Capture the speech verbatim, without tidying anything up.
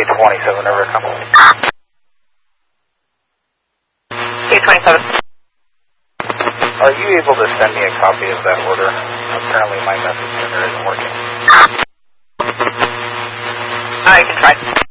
twenty-seven, over, come. K twenty-seven. Are you able to send me a copy of that order? Apparently my message center isn't working. I can try.